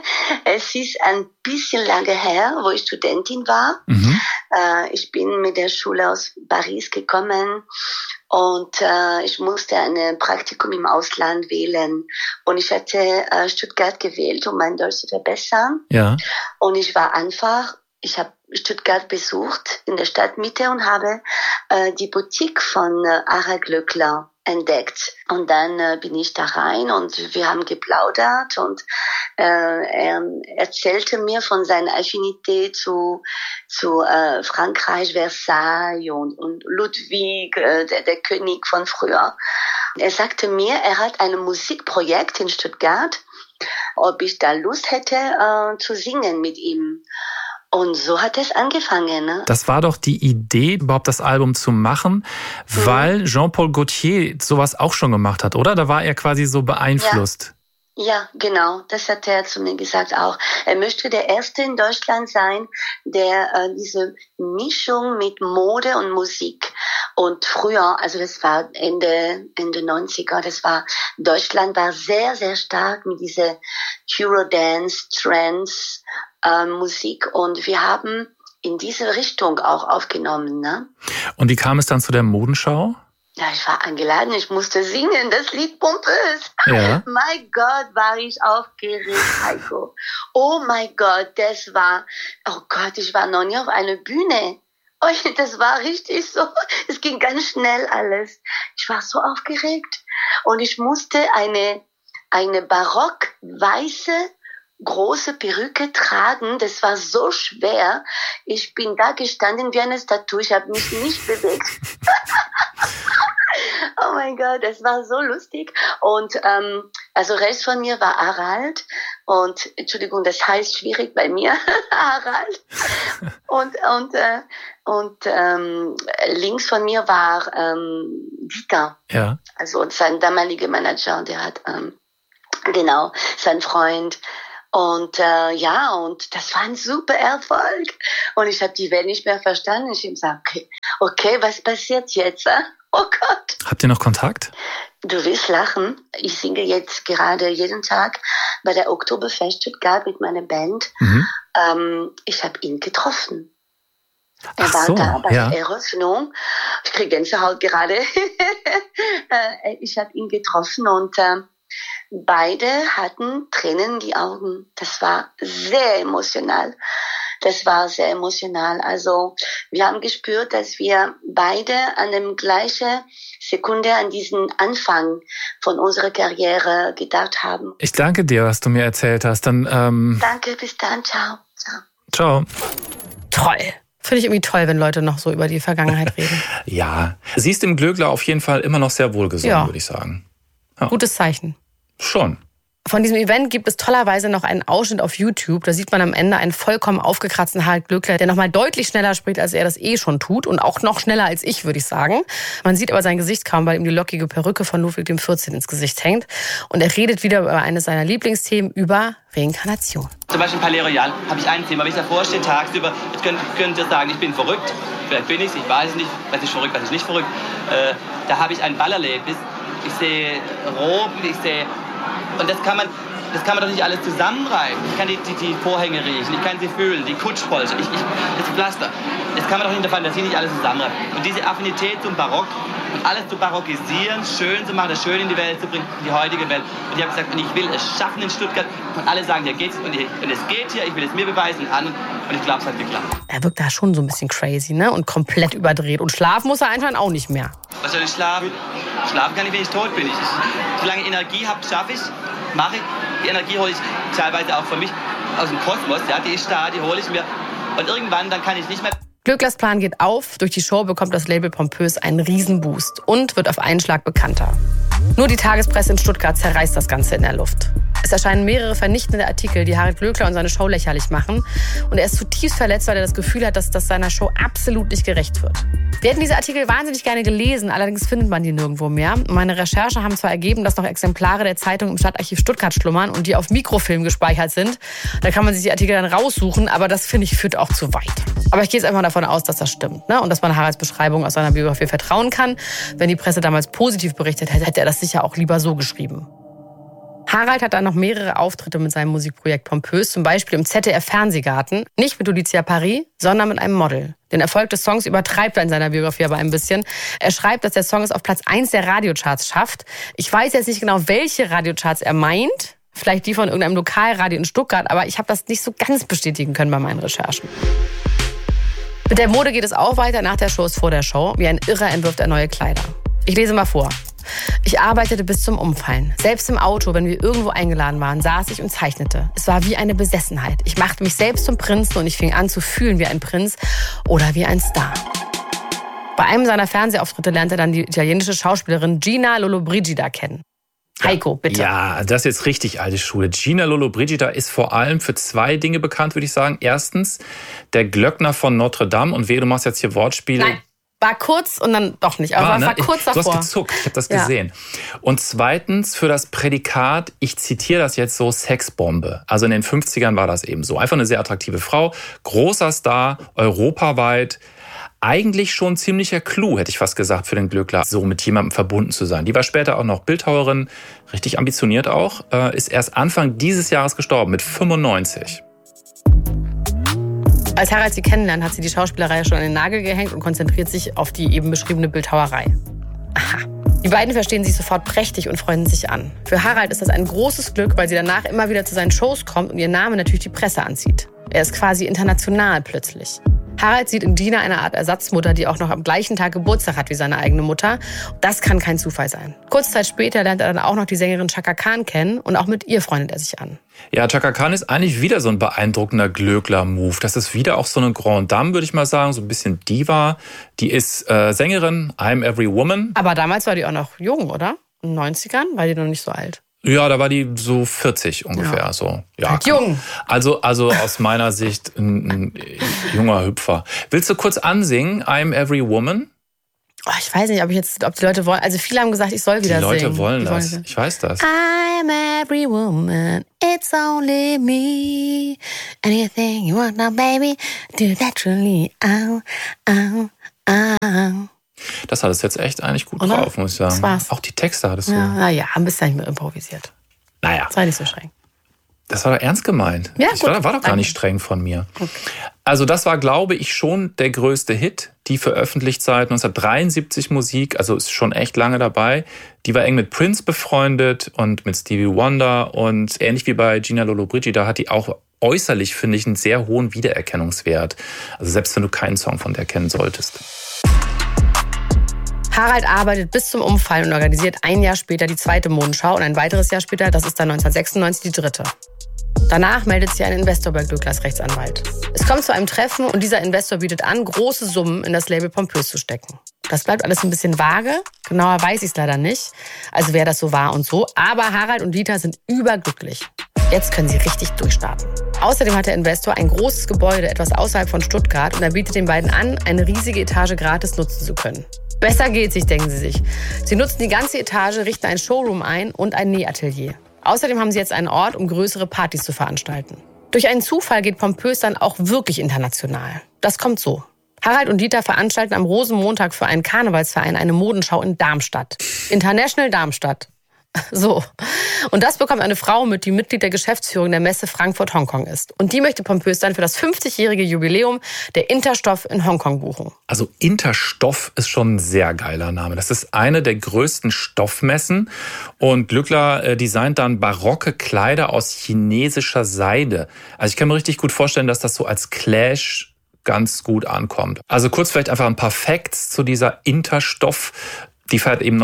Es ist ein bisschen lange her, wo ich Studentin war. Mhm. Ich bin mit der Schule aus Paris gekommen und ich musste ein Praktikum im Ausland wählen. Und ich hatte Stuttgart gewählt, um mein Deutsch zu verbessern.
Ja.
Und ich habe Stuttgart besucht in der Stadtmitte und habe die Boutique von Harald Glöckler entdeckt. Und dann bin ich da rein und wir haben geplaudert und er erzählte mir von seiner Affinität zu Frankreich, Versailles und Ludwig, der König von früher. Er sagte mir, er hat ein Musikprojekt in Stuttgart, ob ich da Lust hätte zu singen mit ihm. Und so hat es angefangen. Ne?
Das war doch die Idee, überhaupt das Album zu machen, weil Jean-Paul Gaultier sowas auch schon gemacht hat, oder? Da war er quasi so beeinflusst.
Ja, genau. Das hat er zu mir gesagt auch. Er möchte der Erste in Deutschland sein, der diese Mischung mit Mode und Musik und früher, also das war Ende 90er, Deutschland war sehr, sehr stark mit dieser Eurodance, Trance, Musik, und wir haben in diese Richtung auch aufgenommen. Ne?
Und wie kam es dann zu der Modenschau?
Ja, ich war eingeladen, ich musste singen, das Lied Pompös.
Ja.
Mein Gott, war ich aufgeregt, Heiko. Oh mein Gott, ich war noch nie auf einer Bühne. Oh, das war richtig so, es ging ganz schnell alles. Ich war so aufgeregt und ich musste eine barock-weiße große Perücke tragen, das war so schwer. Ich bin da gestanden wie eine Statue, ich habe mich nicht bewegt. Oh mein Gott, das war so lustig. Und also rechts von mir war Harald und Entschuldigung, das heißt schwierig bei mir, Harald. Und links von mir war Dieter,
ja.
also sein damaliger Manager, der hat Genau, sein Freund. Und und das war ein super Erfolg. Und ich habe die Welt nicht mehr verstanden. Ich habe gesagt, okay, was passiert jetzt? Oh Gott.
Habt ihr noch Kontakt?
Du wirst lachen. Ich singe jetzt gerade jeden Tag bei der Oktoberfest Stuttgart mit meiner Band. Ich habe ihn getroffen. Er war da bei der Eröffnung. Ich kriege Gänsehaut gerade. Ich habe ihn getroffen und beide hatten Tränen in die Augen. Das war sehr emotional. Also wir haben gespürt, dass wir beide an der gleichen Sekunde an diesen Anfang von unserer Karriere gedacht haben.
Ich danke dir, was du mir erzählt hast. Dann
Danke, bis dann. Ciao.
Ciao.
Toll. Finde ich irgendwie toll, wenn Leute noch so über die Vergangenheit reden.
Ja, sie ist im Glöckler auf jeden Fall immer noch sehr wohlgesonnen, würde ich sagen. Ja.
Gutes Zeichen.
Schon.
Von diesem Event gibt es tollerweise noch einen Ausschnitt auf YouTube. Da sieht man am Ende einen vollkommen aufgekratzten Harald Glöckler, der nochmal deutlich schneller spricht, als er das schon tut. Und auch noch schneller als ich, würde ich sagen. Man sieht aber sein Gesicht kaum, weil ihm die lockige Perücke von Ludwig XIV. Ins Gesicht hängt. Und er redet wieder über eines seiner Lieblingsthemen, über Reinkarnation.
Zum Beispiel in Palais Royal habe ich ein Thema, wenn ich davor stehe tagsüber, jetzt könnt ihr sagen, ich bin verrückt. Vielleicht bin ich weiß es nicht, was ist verrückt, was ist nicht verrückt. Da habe ich ein Ballerlebnis. Ich sehe Roben, und das kann man doch nicht alles zusammenreiben. Ich kann die Vorhänge riechen, ich kann sie fühlen, die Kutschpolster, das Pflaster. Das kann man doch in der Fantasie nicht alles zusammenreiben. Und diese Affinität zum Barock und alles zu barockisieren, schön zu machen, das schön in die Welt zu bringen, in die heutige Welt. Und ich habe gesagt, ich will es schaffen in Stuttgart. Und alle sagen, hier geht's und es geht hier, ich will es mir beweisen und ich glaube, es hat geklappt.
Er wirkt da schon so ein bisschen crazy, ne? Und komplett überdreht. Und schlafen muss er anscheinend auch nicht mehr.
Was soll ich schlafen? Schlafen kann ich, wenn ich tot bin. Solange ich Energie habe, schaffe ich, mache ich. Die Energie hole ich teilweise auch von mich aus dem Kosmos. Ja, die ist da, die hole ich mir. Und irgendwann, dann kann ich nicht mehr.
Glöcklers Plan geht auf. Durch die Show bekommt das Label pompös einen Riesenboost und wird auf einen Schlag bekannter. Nur die Tagespresse in Stuttgart zerreißt das Ganze in der Luft. Es erscheinen mehrere vernichtende Artikel, die Harald Glöckler und seine Show lächerlich machen. Und er ist zutiefst verletzt, weil er das Gefühl hat, dass das seiner Show absolut nicht gerecht wird. Wir hätten diese Artikel wahnsinnig gerne gelesen, allerdings findet man die nirgendwo mehr. Meine Recherche haben zwar ergeben, dass noch Exemplare der Zeitung im Stadtarchiv Stuttgart schlummern und die auf Mikrofilm gespeichert sind. Da kann man sich die Artikel dann raussuchen, aber das, finde ich, führt auch zu weit. Aber ich gehe jetzt einfach davon aus, dass das stimmt, ne? Und dass man Haralds Beschreibung aus seiner Biografie vertrauen kann. Wenn die Presse damals positiv berichtet hätte, hätte er das sicher auch lieber so geschrieben. Harald hat dann noch mehrere Auftritte mit seinem Musikprojekt Pompös, zum Beispiel im ZDF-Fernsehgarten. Nicht mit Lucia Paris, sondern mit einem Model. Den Erfolg des Songs übertreibt er in seiner Biografie aber ein bisschen. Er schreibt, dass der Song es auf Platz 1 der Radiocharts schafft. Ich weiß jetzt nicht genau, welche Radiocharts er meint. Vielleicht die von irgendeinem Lokalradio in Stuttgart, aber ich habe das nicht so ganz bestätigen können bei meinen Recherchen. Mit der Mode geht es auch weiter. Nach der Show ist vor der Show. Wie ein Irrer entwirft er neue Kleider. Ich lese mal vor. Ich arbeitete bis zum Umfallen. Selbst im Auto, wenn wir irgendwo eingeladen waren, saß ich und zeichnete. Es war wie eine Besessenheit. Ich machte mich selbst zum Prinzen und ich fing an zu fühlen wie ein Prinz oder wie ein Star. Bei einem seiner Fernsehauftritte lernte dann die italienische Schauspielerin Gina Lollobrigida kennen. Heiko, bitte.
Ja, das ist jetzt richtig alte Schule. Gina Lollobrigida ist vor allem für 2 Dinge bekannt, würde ich sagen. Erstens, der Glöckner von Notre Dame. Und wehe, du machst jetzt hier Wortspiele.
Nein. War kurz und dann doch nicht, aber war kurz davor.
Du hast gezuckt, ich habe das gesehen. Und zweitens für das Prädikat, ich zitiere das jetzt so, Sexbombe. Also in den 50ern war das eben so. Einfach eine sehr attraktive Frau, großer Star, europaweit. Eigentlich schon ziemlicher Clou, hätte ich fast gesagt, für den Glöckler, so mit jemandem verbunden zu sein. Die war später auch noch Bildhauerin, richtig ambitioniert auch, ist erst Anfang dieses Jahres gestorben, mit 95.
Als Harald sie kennenlernt, hat sie die Schauspielerei schon an den Nagel gehängt und konzentriert sich auf die eben beschriebene Bildhauerei. Aha. Die beiden verstehen sich sofort prächtig und freunden sich an. Für Harald ist das ein großes Glück, weil sie danach immer wieder zu seinen Shows kommt und ihr Name natürlich die Presse anzieht. Er ist quasi international plötzlich. Harald sieht in Gina eine Art Ersatzmutter, die auch noch am gleichen Tag Geburtstag hat wie seine eigene Mutter. Das kann kein Zufall sein. Kurze Zeit später lernt er dann auch noch die Sängerin Chaka Khan kennen und auch mit ihr freundet er sich an.
Ja, Chaka Khan ist eigentlich wieder so ein beeindruckender Glöckler-Move. Das ist wieder auch so eine Grande Dame, würde ich mal sagen, so ein bisschen Diva. Die ist Sängerin, I'm Every Woman.
Aber damals war die auch noch jung, oder? In den 90ern war die noch nicht so alt.
Ja, da war die so 40 ungefähr. Ja. So. Ja,
halt jung.
Also aus meiner Sicht ein junger Hüpfer. Willst du kurz ansingen, I'm Every Woman?
Oh, ich weiß nicht, ob die Leute wollen. Also viele haben gesagt, ich soll wieder singen.
Die Leute wollen das. Ich weiß das.
I'm every woman, it's only me. Anything you want now, baby, do that truly. Ow, ow, ow.
Das hattest jetzt echt eigentlich gut drauf, muss ich sagen.
Das war's.
Auch die Texte hattest du.
Ja, naja, ein bisschen nicht mehr improvisiert.
Naja.
Sei nicht so streng.
Das war doch ernst gemeint.
Ja,
das war doch gar nicht streng von mir. Okay. Also das war, glaube ich, schon der größte Hit. Die veröffentlicht seit 1973 Musik, also ist schon echt lange dabei. Die war eng mit Prince befreundet und mit Stevie Wonder. Und ähnlich wie bei Gina Lollobrigida hat die auch äußerlich, finde ich, einen sehr hohen Wiedererkennungswert. Also selbst wenn du keinen Song von der kennen solltest.
Harald arbeitet bis zum Umfallen und organisiert ein Jahr später die zweite Modenschau und ein weiteres Jahr später, das ist dann 1996, die dritte. Danach meldet sich ein Investor bei Glöckler Rechtsanwalt. Es kommt zu einem Treffen und dieser Investor bietet an, große Summen in das Label Pompös zu stecken. Das bleibt alles ein bisschen vage, genauer weiß ich es leider nicht, also wer das so war und so. Aber Harald und Dieter sind überglücklich. Jetzt können sie richtig durchstarten. Außerdem hat der Investor ein großes Gebäude etwas außerhalb von Stuttgart und er bietet den beiden an, eine riesige Etage gratis nutzen zu können. Besser geht sich, denken sie sich. Sie nutzen die ganze Etage, richten ein Showroom ein und ein Nähatelier. Außerdem haben sie jetzt einen Ort, um größere Partys zu veranstalten. Durch einen Zufall geht Pompös dann auch wirklich international. Das kommt so. Harald und Dieter veranstalten am Rosenmontag für einen Karnevalsverein eine Modenschau in Darmstadt. International Darmstadt. So. Und das bekommt eine Frau mit, die Mitglied der Geschäftsführung der Messe Frankfurt-Hongkong ist. Und die möchte Pompös dann für das 50-jährige Jubiläum der Interstoff in Hongkong buchen.
Also Interstoff ist schon ein sehr geiler Name. Das ist eine der größten Stoffmessen. Und Glöckler designt dann barocke Kleider aus chinesischer Seide. Also ich kann mir richtig gut vorstellen, dass das so als Clash ganz gut ankommt. Also kurz vielleicht einfach ein paar Facts zu dieser Interstoff. Die feiert eben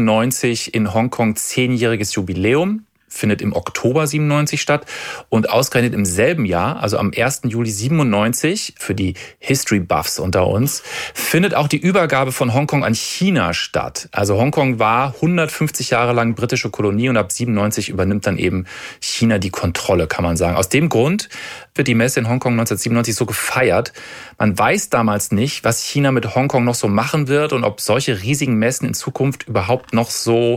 1997 in Hongkong 10-jähriges Jubiläum, findet im Oktober 97 statt und ausgerechnet im selben Jahr, also am 1. Juli 97, für die History-Buffs unter uns, findet auch die Übergabe von Hongkong an China statt. Also Hongkong war 150 Jahre lang britische Kolonie und ab 97 übernimmt dann eben China die Kontrolle, kann man sagen. Aus dem Grund wird die Messe in Hongkong 1997 so gefeiert. Man weiß damals nicht, was China mit Hongkong noch so machen wird und ob solche riesigen Messen in Zukunft überhaupt noch so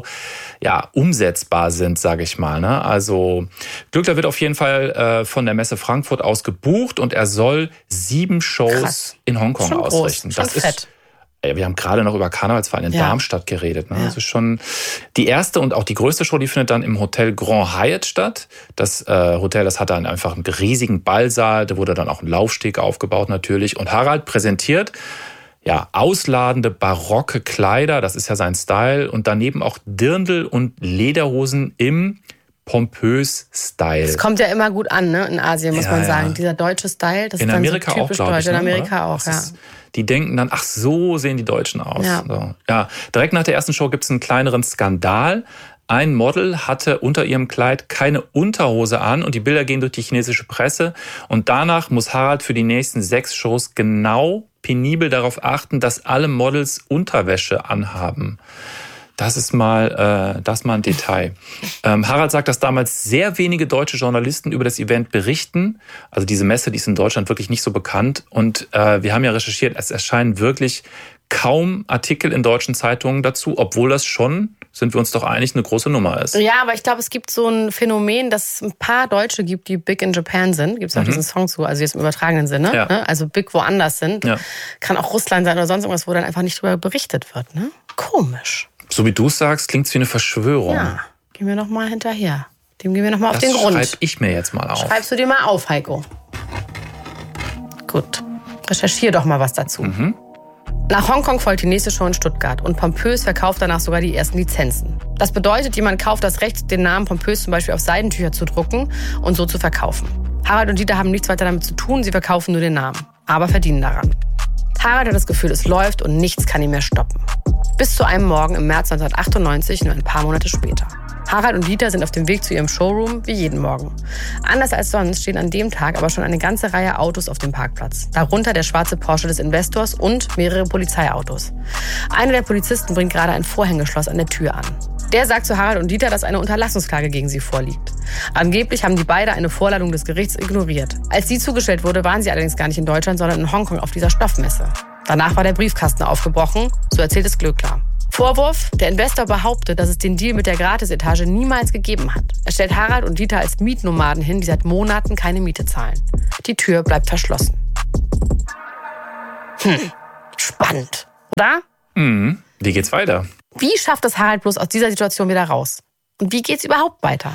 umsetzbar sind, sage ich mal. Also Glöckler wird auf jeden Fall von der Messe Frankfurt aus gebucht und er soll 7 Shows in Hongkong ausrichten.
Das ist fett.
Wir haben gerade noch über Karnevalsverein in Darmstadt geredet. Ne? Ja. Das ist schon die erste und auch die größte Show, die findet dann im Hotel Grand Hyatt statt. Das Hotel, das hat dann einfach einen riesigen Ballsaal. Da wurde dann auch ein Laufsteg aufgebaut natürlich. Und Harald präsentiert ausladende barocke Kleider. Das ist ja sein Style. Und daneben auch Dirndl und Lederhosen im pompös Style.
Das kommt ja immer gut an, ne? In Asien, muss man sagen. Dieser deutsche Style, das
in
ist dann
Amerika
so typisch
auch,
deutsch.
Ich,
in Amerika auch, ja.
Die denken dann, ach so sehen die Deutschen aus. Ja. So. Ja, direkt nach der ersten Show gibt es einen kleineren Skandal. Ein Model hatte unter ihrem Kleid keine Unterhose an und die Bilder gehen durch die chinesische Presse. Und danach muss Harald für die nächsten 6 Shows genau penibel darauf achten, dass alle Models Unterwäsche anhaben. Das ist mal ein Detail. Harald sagt, dass damals sehr wenige deutsche Journalisten über das Event berichten. Also diese Messe, die ist in Deutschland wirklich nicht so bekannt. Und wir haben ja recherchiert, es erscheinen wirklich kaum Artikel in deutschen Zeitungen dazu, obwohl das schon, sind wir uns doch einig, eine große Nummer ist.
Ja, aber ich glaube, es gibt so ein Phänomen, dass es ein paar Deutsche gibt, die big in Japan sind. Gibt es auch diesen Song zu, also jetzt im übertragenen Sinne. Ja. Ne? Also big woanders sind. Ja. Kann auch Russland sein oder sonst irgendwas, wo dann einfach nicht drüber berichtet wird. Ne? Komisch.
So wie du es sagst, klingt es wie eine Verschwörung.
Ja, gehen wir noch mal hinterher. Dem gehen wir noch mal auf den Grund.
Das schreibe ich mir jetzt mal auf.
Schreibst du dir mal auf, Heiko. Gut. Recherchier doch mal was dazu. Nach Hongkong folgt die nächste Show in Stuttgart und Pompös verkauft danach sogar die ersten Lizenzen. Das bedeutet, jemand kauft das Recht, den Namen Pompös zum Beispiel auf Seidentücher zu drucken und so zu verkaufen. Harald und Dieter haben nichts weiter damit zu tun, sie verkaufen nur den Namen, aber verdienen daran. Harald hat das Gefühl, es läuft und nichts kann ihn mehr stoppen. Bis zu einem Morgen im März 1998, nur ein paar Monate später. Harald und Dieter sind auf dem Weg zu ihrem Showroom, wie jeden Morgen. Anders als sonst stehen an dem Tag aber schon eine ganze Reihe Autos auf dem Parkplatz. Darunter der schwarze Porsche des Investors und mehrere Polizeiautos. Einer der Polizisten bringt gerade ein Vorhängeschloss an der Tür an. Der sagt zu Harald und Dieter, dass eine Unterlassungsklage gegen sie vorliegt. Angeblich haben die beide eine Vorladung des Gerichts ignoriert. Als die zugestellt wurde, waren sie allerdings gar nicht in Deutschland, sondern in Hongkong auf dieser Stoffmesse. Danach war der Briefkasten aufgebrochen, so erzählt es Glöckler. Vorwurf: Der Investor behauptet, dass es den Deal mit der Gratisetage niemals gegeben hat. Er stellt Harald und Dieter als Mietnomaden hin, die seit Monaten keine Miete zahlen. Die Tür bleibt verschlossen. Spannend, oder?
Wie geht's weiter?
Wie schafft es Harald bloß aus dieser Situation wieder raus? Und wie geht's überhaupt weiter?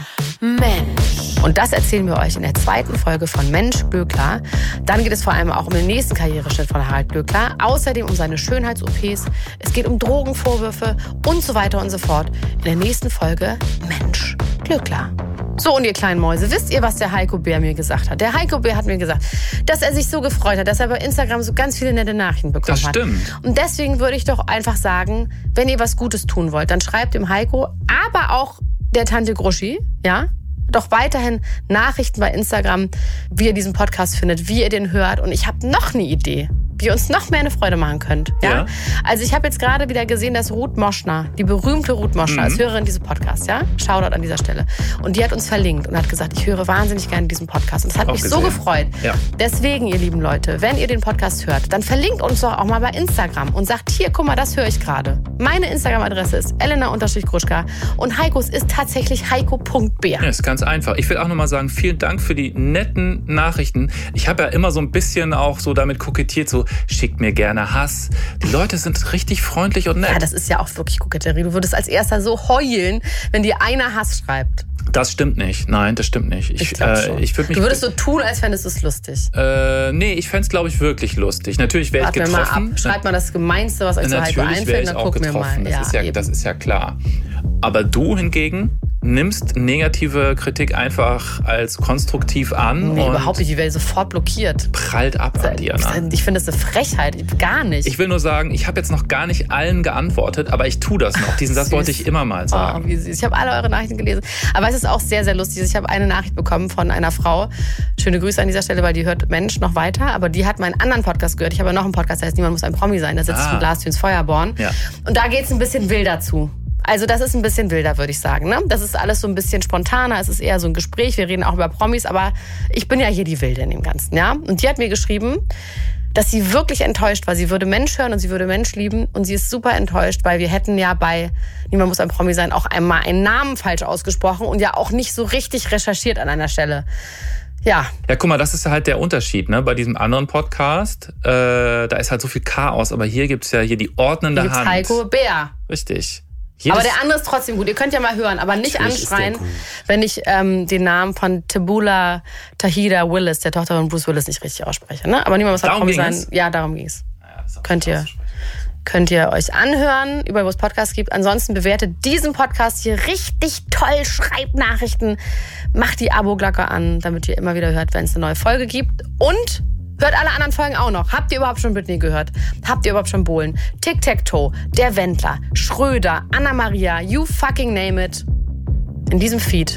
Mensch. Und das erzählen wir euch in der 2. Folge von Mensch Glöckler. Dann geht es vor allem auch um den nächsten Karriereschritt von Harald Glöckler. Außerdem um seine Schönheits-OPs. Es geht um Drogenvorwürfe und so weiter und so fort. In der nächsten Folge Mensch Glöckler. So, und ihr kleinen Mäuse, wisst ihr, was der Heiko Bär mir gesagt hat? Der Heiko Bär hat mir gesagt, dass er sich so gefreut hat, dass er bei Instagram so ganz viele nette Nachrichten bekommen hat.
Das stimmt.
Und deswegen würde ich doch einfach sagen, wenn ihr was Gutes tun wollt, dann schreibt dem Heiko, aber auch der Tante Gruschi, ja, doch weiterhin Nachrichten bei Instagram, wie ihr diesen Podcast findet, wie ihr den hört. Und ich habe noch eine Idee, wie ihr uns noch mehr eine Freude machen könnt. Ja? Also ich habe jetzt gerade wieder gesehen, dass Ruth Moschner, die berühmte Ruth Moschner, als Hörerin dieses Podcasts, ja, Shoutout an dieser Stelle. Und die hat uns verlinkt und hat gesagt, ich höre wahnsinnig gerne diesen Podcast. Und das hat mich so gefreut. Ja. Deswegen, ihr lieben Leute, wenn ihr den Podcast hört, dann verlinkt uns doch auch mal bei Instagram und sagt, hier, guck mal, das höre ich gerade. Meine Instagram-Adresse ist Elena_Gruschka und Heikos ist tatsächlich heiko.bär.
Ja, ist ganz einfach. Ich will auch nochmal sagen, vielen Dank für die netten Nachrichten. Ich habe ja immer so ein bisschen auch so damit kokettiert, so schickt mir gerne Hass. Die Leute sind richtig freundlich und nett.
Ja, das ist ja auch wirklich Koketterie. Du würdest als Erster so heulen, wenn dir einer Hass schreibt.
Das stimmt nicht. Nein, das stimmt nicht. Ich
du würdest so tun, als fändest du es lustig.
Nee, ich fände es, glaube ich, wirklich lustig. Natürlich wäre ich getroffen.
Schreibt mal das Gemeinste, was euch so Heiko einfällt, dann gucken wir mal.
Das ist ja klar. Aber du hingegen nimmst negative Kritik einfach als konstruktiv an.
Nee, überhaupt nicht. Die werde sofort blockiert.
Prallt ab an dir. Ne?
Ich finde das eine Frechheit. Gar nicht.
Ich will nur sagen, ich habe jetzt noch gar nicht allen geantwortet, aber ich tue das noch. Diesen Satz wollte ich immer mal sagen.
Oh, wie süß. Ich habe alle eure Nachrichten gelesen. Aber es ist auch sehr, sehr lustig. Ich habe eine Nachricht bekommen von einer Frau. Schöne Grüße an dieser Stelle, weil die hört Mensch noch weiter. Aber die hat meinen anderen Podcast gehört. Ich habe noch einen Podcast, der heißt Niemand muss ein Promi sein. Da sitzt von Glastöns Feuerborn. Ja. Und da geht es ein bisschen wilder zu. Also das ist ein bisschen wilder, würde ich sagen. Ne? Das ist alles so ein bisschen spontaner. Es ist eher so ein Gespräch. Wir reden auch über Promis. Aber ich bin ja hier die Wilde in dem Ganzen. Ja? Und die hat mir geschrieben, dass sie wirklich enttäuscht war. Sie würde Mensch hören und sie würde Mensch lieben. Und sie ist super enttäuscht, weil wir hätten ja bei Niemand muss ein Promi sein auch einmal einen Namen falsch ausgesprochen und ja auch nicht so richtig recherchiert an einer Stelle. Ja. Ja, guck mal, das ist halt der Unterschied, ne? Bei diesem anderen Podcast, da ist halt so viel Chaos. Aber hier gibt's ja die ordnende Hand. Heiko Bär. Richtig. Aber der andere ist trotzdem gut. Ihr könnt ja mal hören, aber nicht anschreien, wenn ich den Namen von Tabula Tahida Willis, der Tochter von Bruce Willis, nicht richtig ausspreche. Ne? Aber niemand muss halt Promi sein. Ja, darum ging es. Ja, könnt ihr euch anhören, überall wo es Podcasts gibt. Ansonsten bewertet diesen Podcast hier richtig toll. Schreibt Nachrichten. Macht die Abo-Glocke an, damit ihr immer wieder hört, wenn es eine neue Folge gibt. Und hört alle anderen Folgen auch noch. Habt ihr überhaupt schon Britney gehört? Habt ihr überhaupt schon Bohlen? Tic-Tac-Toe, Der Wendler, Schröder, Anna-Maria, you fucking name it. In diesem Feed.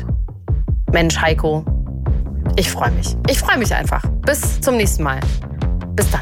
Mensch, Heiko. Ich freue mich. Ich freue mich einfach. Bis zum nächsten Mal. Bis dann.